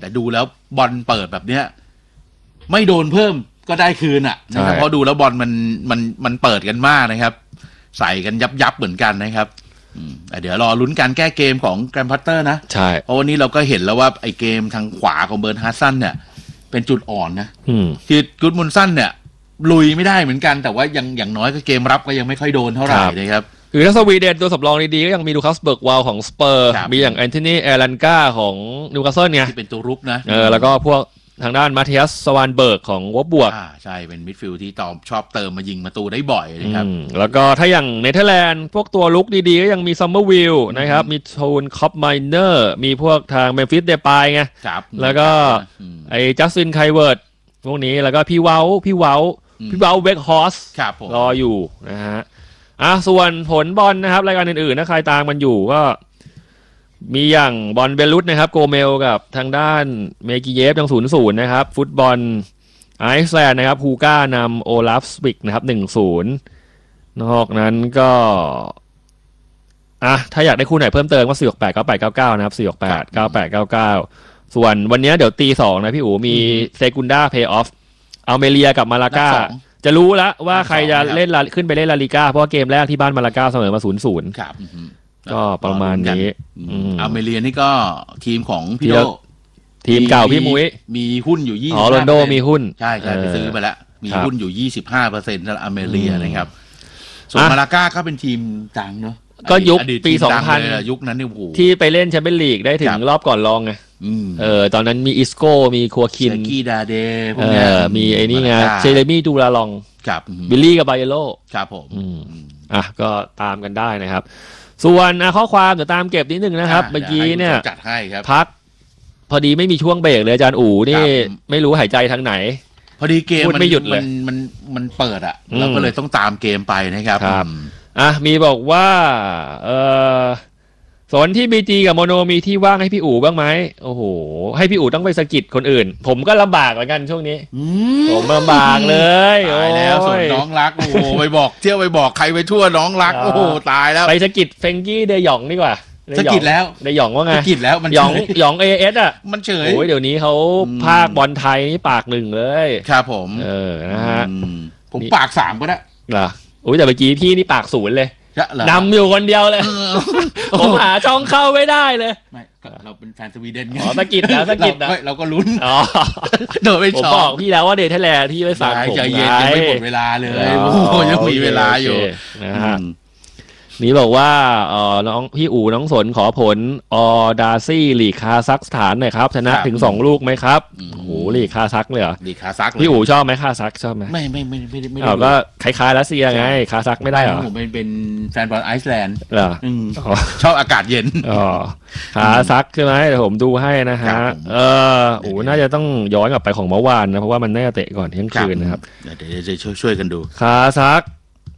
แต่ดูแล้วบอลเปิดแบบเนี้ยไม่โดนเพิ่มก็ได้คืนอ่ะนะครับเพราะดูแล้วบอลมันเปิดกันมากนะครับใส่กันยับเหมือนกันนะครับเดี๋ยวรอลุ้นการแก้เกมของแกรมพัตเตอร์นะใช่เพราะวันนี้เราก็เห็นแล้วว่าไอ้เกมทางขวาของเบิร์นฮาร์สันเนี่ยเป็นจุดอ่อนนะคือกูดมุนสันเนี่ยลุยไม่ได้เหมือนกันแต่ว่าอย่างน้อยก็เกมรับก็ยังไม่ค่อยโดนเท่าไหร่นะครับคือถ้าสวีเดนตัวสำรองดีๆก็ยังมีลูคัสเบิร์กวาลของสเปอร์มีอย่างแอนโทนีแอรันกาของนิวคาสเซิลไงที่เป็นตัวรุกนะแล้วก็พวกทางด้านมาเทียสสวานเบิร์กของวอบบวกใช่เป็นมิดฟิลด์ที่ชอบเติมมายิงประตูได้บ่อยนะครับแล้วก็ถ้าอย่างเนเธอร์แลนด์พวกตัวลุกดีๆก็ยังมีซัมเมอร์วิลนะครับมีโทนคอปไมเนอร์มีพวกทางเมมฟิสเดปายไงแล้วก็ไอ้จัสตินไคเวิร์ดพวกนี้แล้วก็พี่เว้าเวกฮอสรออยู่นะฮะส่วนผลบอลนะครับรายการอื่นๆถ้าใครตามมันอยู่ก็มีอย่างบอลเบลุสนะครับโกเมลกับทางด้านเมกิเยฟยัง 0-0 นะครับฟุตบอลไอซ์แลนด์นะครับฮูก้านำโอลาฟสปิกนะครับ 1-0 นอกนั้นก็ถ้าอยากได้คู่ไหนเพิ่มเติมก็468 9899นะครับ468 9899ส่วนวันนี้เดี๋ยวตี 2นะพี่อู๋มีเซกุนดาเพย์ออฟอัลเมเรียกับมาลาก้าจะรู้แล้วว่าใครจะเล่นขึ้นไปเล่นลาลิก้าเพราะเกมแรกที่บ้านมาลาก้าเสมอมา 0-0 ครับก็ประมาณนี้อัลเมเรียนี่ก็ทีมของพี่โดทีมเก่าพี่มุ้ยมีหุ้นอยู่ 25%โรนโดมีหุ้นใช่ไปซื้อมาแล้วมีหุ้นอยู่ 25% สำหรับอัลเมเรียนะครับส่วนมาลาก้าก็เป็นทีมดังเนาะก็ยุคปี 2000 ยุคนั้นนี่โอ้โหที่ไปเล่นแชมเปี้ยนลีกได้ถึงรอบก่อนรองไงตอนนั้นมีอิสโก้มีคัวคินกีดาเดพวกนี้มีไอ้นี่ไงเจเรมี่ดูลาลองบิลลี่กับบาเยโลครับผมก็ตามกันได้นะครับส่วนข้อความเดี๋ยวตามเก็บนิดนึงนะครับเมื่อกี้เนี่ยพักพอดีไม่มีช่วงเบรกเลยอาจารย์อู๋นี่ไม่รู้หายใจทางไหนพอดีเกมไม่หยุดเลยมันเปิดอ่ะเราก็เลยต้องตามเกมไปนะครับมีบอกว่าสนที่บีจีกับโมโนมีที่ว่างให้พี่อู๋บ้างไหมโอ้โหให้พี่อู๋ต้องไปสะกิดคนอื่นผมก็ลำบากเหมือนกันช่วงนี้ผมลำบากเลยตายแล้วสนน้องรักโอ้โหไปบอกเที่ยวไปบอกใครไปทั่วน้องรักโอ้โหตายแล้วไปสะกิดเฟงกี้เดยองดีกว่าสะกิดแล้วเดยองว่าไงสะกิดแล้วมันหยองAS อ่ะมันเฉยโอ้ยเดี๋ยวนี้เขาภาคบอลไทยนี่ปากหนึ่งเลยครับผมนะฮะผมปาก3ก็ได้เหรอโอ้ยแต่เมื่อกี้พี่นี่ปาก0เลยนำอยู่คนเดียวเลยผมหาช่องเข้าไม่ได้เลยไม่เราเป็นแฟนสวีเดนไงสะกิดนะเราก็ลุ้นโดนไปผมบอกพี่แล้วว่าเดทแลนด์ที่ไม่ฟังผมใจเย็นยังไม่หมดเวลาเลยโอ้ยังมีเวลาอยู่นะฮะนี่บอกว่าน้องพี่อู๋น้องสนขอผลดาซี่ลีกคาซัคสถานหน่อยครับชนะถึง2ลูกไหมครับโอ้โหลีกคาซัคเลยเหรอลีกคาซัคพี่อู๋ชอบไหมคาซัคชอบไหมไม่ก็คล้ายๆรัสเซียไงคาซัคไม่ได้เหรอผมเป็นแฟนบอลไอซ์แลนด์เหรอชอบอากาศเย็นคาซัคใช่ไหมเดี๋ยวผมดูให้นะฮะโอ้น่าจะต้องย้อนกลับไปของเมื่อวานนะเพราะว่ามันน่าจะเตะก่อนเที่ยงคืนนะครับเดี๋ยวจะช่วยกันดูคาซัค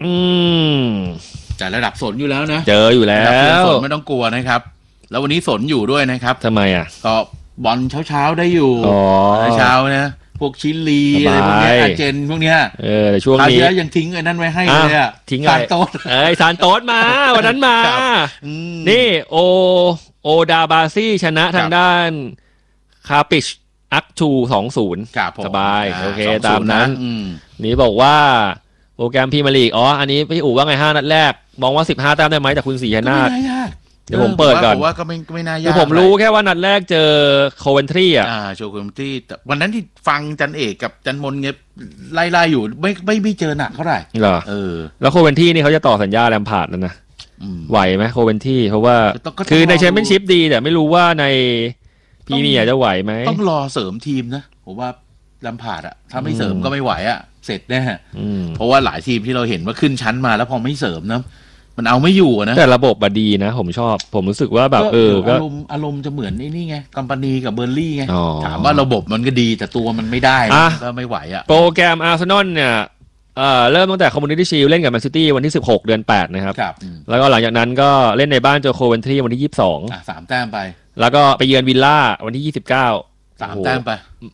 แต่ระดับสนอยู่แล้วนะเจออยู่แล้วสนไม่ต้องกลัวนะครับแล้ววันนี้สนอยู่ด้วยนะครับทำไมก็บอลเช้าได้อยู่เช้านะพวกชิลีอะไรพวกนี้อาร์เจนพวกเนี้ยแต่ช่วงนี้ยังทิ้งไอ้นั่นไว้ให้เลยอ่ะทิ้งซานโต๊ดซานโต๊ดมาวันนั้นมานี่โอดาบาซี่ชนะทางด้านคาปิชอักชู 2-0 สบายโอเคตามนั้นนี่บอกว่าโปรแกรมพรีเมียร์ลีกอันนี้พี่อู๋ว่าไง5นัดแรกมองว่า15แต้มได้ไหมจากคุณศรีนาถเดี๋ยวผมเปิดก่อนผมว่าก็ไม่น่ายากคือผมรู้แค่ว่านัดแรกเจอโคเวนทรีโชว์โคเวนทรีวันนั้นที่ฟังจันเอกกับจันมนเงี้ยไล่อยู่ไม่เจอหนักเท่าไหร่เหรอแล้วโคเวนทรีนี่เขาจะต่อสัญญาแรมพาร์ดแล้วนะไหวไหมโคเวนทรีเพราะว่าคือในแชมเปี้ยนชิพดีแต่ไม่รู้ว่าในพรีเมียร์จะไหวไหมต้องรอเสริมทีมนะผมว่าแรมพาร์ดถ้าไม่เสริมก็ไม่ไหวเสร็จแน่เพราะว่าหลายทีมที่เราเห็นว่าขึ้นชั้นมาแล้วพอไม่เสริมนะมันเอาไม่อยู่นะแต่ระบบดีนะผมชอบผมรู้สึกว่าแบบก็อารมณ์จะเหมือนนี่ไงกัมปานีกับเบอร์ลี่ไงถามว่าระบบมันก็ดีแต่ตัวมันไม่ได้ก็ไม่ไหวโปรแกรมอาร์เซนอลเนี่ยเริ่มตั้งแต่คอมมูนิตี้ชีลเล่นกับแมนซิตี้วันที่16 เดือน 8นะครับแล้วก็หลังจากนั้นก็เล่นในบ้านเจอโคเวนทรีวันที่22 3 แต้มไปแล้วก็ไปเยือนวิลล่าวันที่29 3 แต้มไป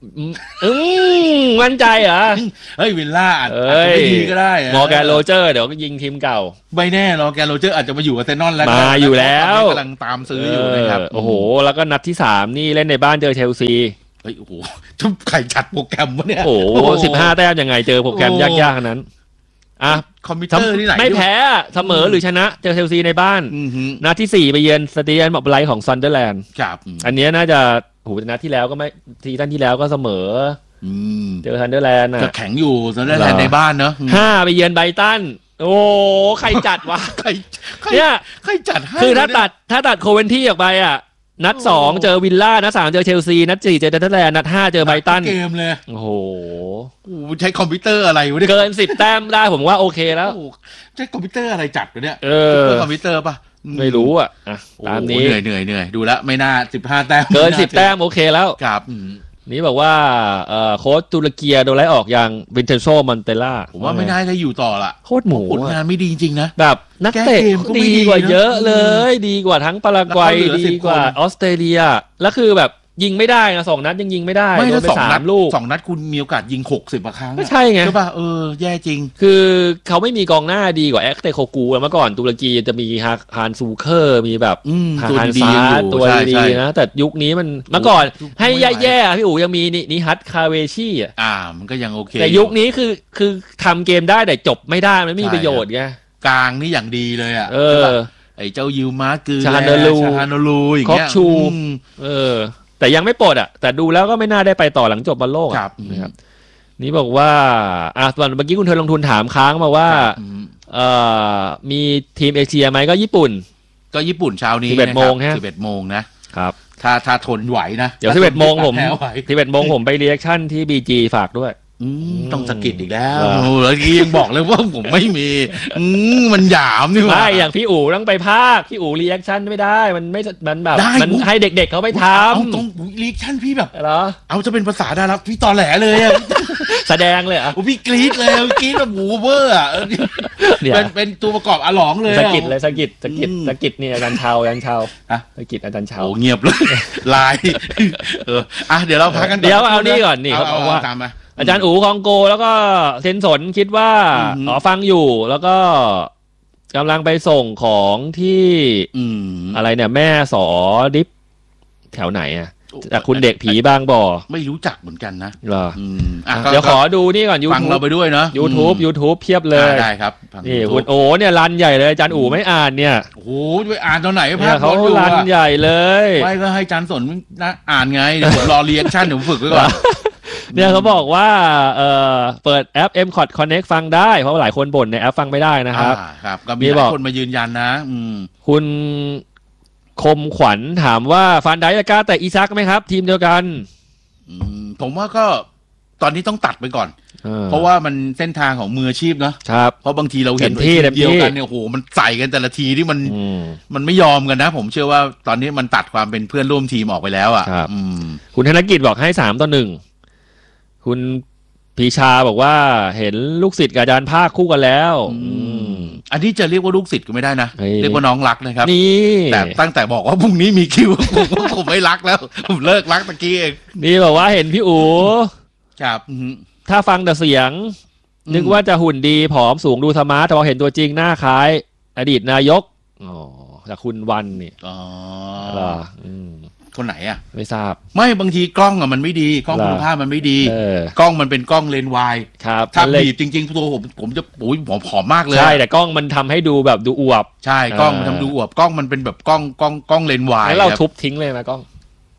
มั่นใจเหรอเฮ้ยวิลล่าอาจจะไม่ดีก็ได้มอร์แกนโรเจอร์เดี๋ยวก็ยิงทีมเก่าไม่แน่มอร์แกนโรเจอร์อาจจะมาอยู่กับเซนอนแล้วมาอยู่แล้วกำลังตามซื้ออยู่นะครับโอ้โหแล้วก็นัดที่3นี่เล่นในบ้านเจอเชลซีเฮ้ยโอ้โหใครจัดโปรแกรมวะเนี่ยโอ้โห15 แต้มยังไงเจอโปรแกรมยากๆขนาดนั้นคอมพิวเตอร์นี่ไหนไม่แพ้เสมอหรือชนะเจอเชลซีในบ้านนัดที่4ไปเยือนสเตียนมอร์ไลท์ของซันเดอร์แลนด์อันนี้น่าจะนัดที่แล้วก็ไม่ซีซั่นที่แล้วก็เสมอเจอซันเดอร์แลนด์จะแข็งอยู่ซันเดอร์แลนด์ในบ้านเนอะ 5ไปเยือนไบรตันโอ้ใครจัดวะเนี่ยใครจัดให้คือถ้าตัดโคเวนที่ออกไปนัด2เจอวิลล่านัด3เจอเชลซีนัด4เจอเนเธอร์แลนด์นัด5เจอไบรตันเกมเลยโอ้โหใช้คอมพิวเตอร์อะไรวะเนี่ยเกิน10 แต้มได้ผมว่าโอเคแล้วใช้คอมพิวเตอร์อะไรจัดวะเนี่ยคอมพิวเตอร์ป่ะไม่รู้ตามนี้เหนื่อยดูแล้วไม่น่า15 แต้มเกิน10 แต้มโอเคแล้วครับนี่บอกว่าโค้ชตุรเกียโดนไล่ออกอย่างวินเทนโซมอนเตล่าผมว่าไม่น่าจะอยู่ต่อละโคตรหมูผลงานไม่ดีจริงนะแบบนักเตะดีกว่าเยอะเลยดีกว่าทั้งปารากวัยดีกว่าออสเตรเลียแล้วคือแบบยิงไม่ได้นะ2 นัดยังยิงไม่ได้โดนไป3 ลูก 2 นัดคุณมีโอกาสยิง60 ครั้งก็ใช่ไงใช่ป่ะแย่จริงคือเขาไม่มีกองหน้าดีกว่าแอคเตโคกูเมื่อก่อนตุรกีจะมีฮานซูเคอร์มีแบบฮานซาตัวดีนะแต่ยุคนี้มันเมื่อก่อนให้แย่ๆพี่อู๋ยังมีนิฮัตคาเวชี่มันก็ยังโอเคแต่ยุคนี้คือทำเกมได้แต่จบไม่ได้มันไม่มีประโยชน์ไงกลางนี่อย่างดีเลยไอ้เจ้ายิวมาร์กือชาฮานโนลูอย่างเงี้ยชูแต่ยังไม่ปลดแต่ดูแล้วก็ไม่น่าได้ไปต่อหลังจบบอลโลกนะครับนี่บอกว่าส่วนเมื่อกี้คุณเธอลงทุนถามค้างมาว่ามีทีมเอเชียไหมก็ญี่ปุ่นเช้านี้ 11 โมงฮะ 11 โมงนะครับถ้าทนไหวนะเดี๋ยว11 โมงผมไปรีแอคชั่นที่ BG ฝากด้วยต้องสกิดอีกแล้วแล้วยังบอกเลยว่าผมไม่มีมันหยามนี่หว่าไม่อย่างพี่อู๋ต้องไปภาคพี่อู๋รีแอคชั่นไม่ได้มันแบบมันให้เด็กๆเขาไปทำต้องรีแอคชั่นพี่แบบเหรอเอาจะเป็นภาษาดาราพี่ตอแหลเลยแสดงเลยพี่กรี๊ดเลยกรี๊ดแบบบูเวอร์เป็นตัวประกอบอลองเลยสกิดนี่อาจารย์ชาวสกิดอาจารย์ชาวเงียบเลยลายเดี๋ยวเราพักกันเดี๋ยวเอานี่ก่อนนี่เขาบอกว่าอาจารย์อู๋คองโกแล้วก็เซนสนคิดว่าฟังอยู่แล้วก็กำลังไปส่งของที่อะไรเนี่ยแม่สอดิฟแถวไหนจากคุณเด็กผีบางบ่อไม่รู้จักเหมือนกันนะเหรอเดี๋ยวขอดูนี่ก่อน YouTube ฟังเราไปด้วยเนาะ YouTube เพียบเลยได้ครับนี่คุณโอเนี่ยรันใหญ่เลยอาจารย์อู๋ไม่อ่านเนี่ยโอ้โหไปอ่านตอนไหนภาพเขารันใหญ่เลยไม่ก็ให้อาจารย์สนอ่านไงเดี๋ยวผมรอรีแอคชั่นเดี๋ยวฝึกไว้ก่อนเนี่ยเขาบอกว่าเปิดแอป M-Cot Connect ฟังได้เพราะหลายคนบ่นในแอปฟังไม่ได้นะครับครับก็มีหลายคนมายืนยันนะคุณคมขวัญถามว่าฟันไดจะกล้าแต่อีซักไหมครับทีมเดียวกันผมว่าก็ตอนนี้ต้องตัดไปก่อนเพราะว่ามันเส้นทางของมืออาชีพเนาะเพราะบางทีเราเห็นทีเดียวกันเนี่ยโอ้โหมันใส่กันแต่ละทีที่มันไม่ยอมกันนะผมเชื่อว่าตอนนี้มันตัดความเป็นเพื่อนร่วมทีมออกไปแล้วคุณธนกิจบอกให้3-1คุณพีชาบอกว่าเห็นลูกศิษย์กับอาจารย์ภาคคู่กันแล้วอันนี้จะเรียกว่าลูกศิษย์ก็ไม่ได้นะเรียกว่าน้องรักนะครับนี่แต่ตั้งแต่บอกว่าพรุ่งนี้มีคิวผมไม่รักแล้วผมเลิกรักตะกี้เองนี่บอกว่าเห็นพี่อู๋ครับถ้าฟังแต่เสียงนึกว่าจะหุ่นดีผอมสูงดูธรรมะแต่พอเห็นตัวจริงหน้าคล้ายอดีตนายกจากคุณวันนี่คนไหนไม่ทราบไม่บางทีกล้องมันไม่ดีกล้องคุณภาพมันไม่ดีกล้องมันเป็นกล้องเลนส์วายถ้าบีบจริงๆตัวผมจะผอมมากเลยใช่แต่กล้องมันทำให้ดูแบบดูอวบใช่กล้องมันทำดูอวบกล้องมันเป็นแบบกล้องเลนส์วายแล้วเราทุบทิ้งเลยไหมกล้อง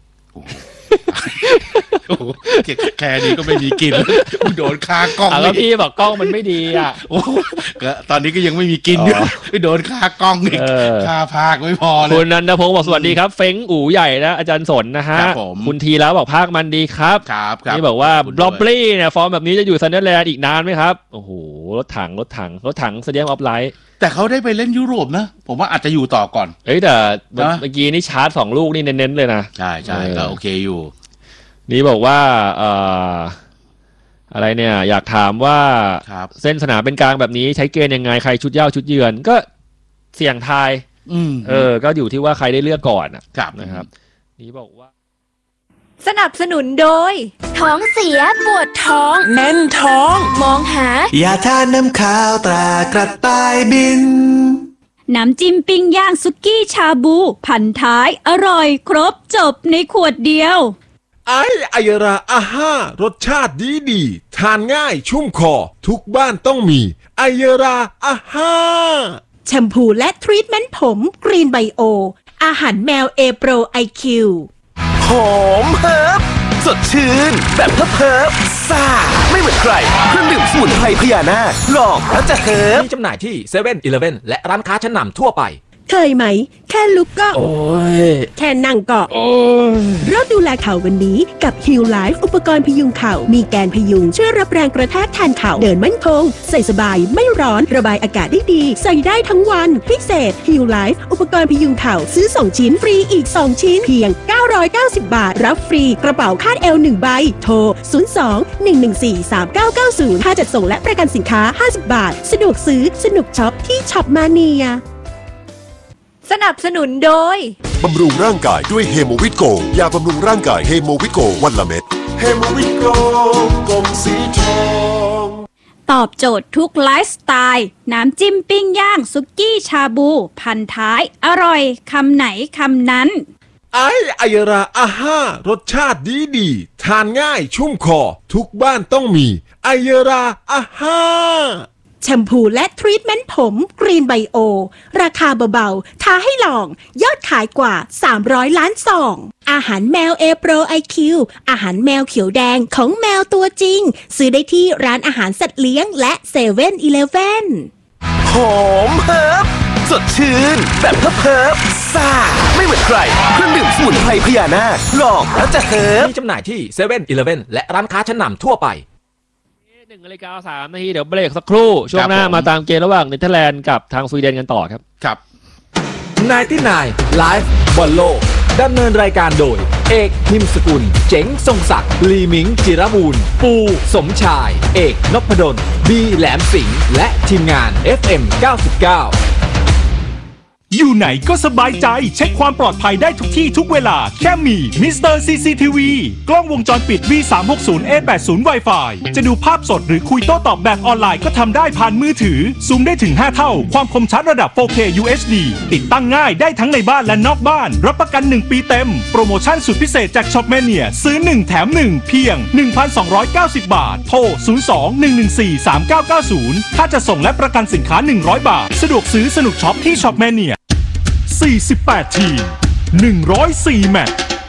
แค่นี้ก็ไม่มีกินโดนคากล้องแล้วพี่บอกกล้องมันไม่ดีตอนนี้ก็ยังไม่มีกินอยู่โดนคากล้องอีกคาภาคไม่พอเลยคุณนันทพงศ์บอกสวัสดีครับเฟ้งอู๋ใหญ่นะอาจารย์สนนะฮะคุณทีแล้วบอกภาคมันดีครับนี่บอกว่าบล็อบบี้เนี่ยฟอร์มแบบนี้จะอยู่ซันเดอร์แลนด์อีกนานไหมครับโอ้โหรถถังสเดียมออฟไลท์แต่เขาได้ไปเล่นยุโรปนะผมว่าอาจจะอยู่ต่อก่อนแต่เมื่อกี้นี่ชาร์จ2 ลูกนี่เน้นๆเลยนะใช่ก็โอเคอยู่นี่บอกว่าอะไรเนี่ยอยากถามว่าเส้นสนามเป็นกลางแบบนี้ใช้เกณฑ์ยังไงใครชุดเย้าชุดเยือนก็เสี่ยงทายก็อยู่ที่ว่าใครได้เลือกก่อนนะครับนี่บอกว่าสนับสนุนโดยท้องเสียปวดท้องแน่นท้องมองหายาทานน้ำข้าวตรากระต่ายบินน้ำจิ้มปิ้งย่างสุกี้ชาบูพันท้ายอร่อยครบจบในขวดเดียวไอราอาห้ารสชาติดีทานง่ายชุ่มคอทุกบ้านต้องมีไอราอาห้าแชมพูและทรีทเมนต์ผมกรีนไบโออาหารแมวเอโปรไอคิวหอมเฮิร์บสดชื่นแบบเพิบซ่าไม่เหมือนใครเครื่องดื่มสมุนไพรพญานาคลองแล้วจะเฮิร์บมีจำหน่ายที่เซเว่นอีเลฟเว่นและร้านค้าชั้นนำทั่วไปเคยไหมแค่ลุกก็โอ้ยแค่นั่งก็โอ้ยเริ่มดูแลเข่าวันนี้กับ Heal Life อุปกรณ์พยุงเข่ามีแกนพยุงช่วยรับแรงกระแทกแทนเข่าเดินมั่นคงใส่สบายไม่ร้อนระบายอากาศได้ดีใส่ได้ทั้งวันพิเศษ Heal Life อุปกรณ์พยุงเข่าซื้อ2ชิ้นฟรีอีก2ชิ้นเพียง990 บาทรับฟรีกระเป๋าคาดเอว1ใบโทร02-114-3990ค่าจัดส่งและประกันสินค้า50 บาทสะดวกซื้อสนุกช็อปที่ช็อปมาเนียสนับสนุนโดยบำรุงร่างกายด้วยเฮโมวิตโกยาบำรุงร่างกายเฮโมวิตโกวันละเม็ดเฮโมวิตโกกลมสีทองตอบโจทย์ทุกไลฟ์สไตล์น้ำจิ้มปิ้งย่างสุกี้ชาบูพันท้ายอร่อยคำไหนคำนั้นไอราอาห้ารสชาติดีทานง่ายชุ่มคอทุกบ้านต้องมีไอราอาห้าแชมพูและทรีทเมนต์ผมกรีนไบโอราคาเบาๆท้าให้ลองยอดขายกว่า300ล้านซองอาหารแมวเอโปรไอคิวอาหารแมวเขียวแดงของแมวตัวจริงซื้อได้ที่ร้านอาหารสัตว์เลี้ยงและเซเว่นอีเลฟเว่นหอมเฮิร์บสดชื่นแบบเพิบซ่าไม่เหมือนใครเครื่องดื่มสมุนไพรพญานาคลองแล้วจะเฮิร์บมีจำหน่ายที่เซเว่นอีเลฟเว่นและร้านค้าชั้นนำทั่วไป 1:03 นาทีเดี๋ยวเบรกสักครู่ช่วงหน้ามาตามเกมระหว่างเนเธอร์แลนด์กับทางสวีเดนกันต่อครับครับ 99 ไลฟ์บอลโลกดำเนินรายการโดยเอกหิมสกุลเจ๋งทรงศักดิ์ลีมิงจิรบูรณ์ปูสมชายเอกนพดลบีแหลมสิงห์และทีมงาน FM 99 อยู่ไหนก็สบายใจเช็คความปลอดภัยได้ทุกที่ทุกเวลาแค่มีมิสเตอร์ CCTV กล้องวงจรปิด V360A80 Wi-Fi จะดูภาพสดหรือคุยโต้ตอบแบบออนไลน์ก็ทำได้ผ่านมือถือซูมได้ถึง5เท่าความคมชัดระดับ 4K UHD ติดตั้งง่ายได้ทั้งในบ้านและนอกบ้านรับประกัน1ปีเต็มโปรโมชั่นสุดพิเศษจาก Shopmania ซื้อ1แถม1เพียง 1,290 บาทโทร 02-114-3990 ค่าจะส่งและประกันสินค้า100 บาทสะดวกซื้อสนุกช็อปที่ Shopmania48 ทีม104 แมตช์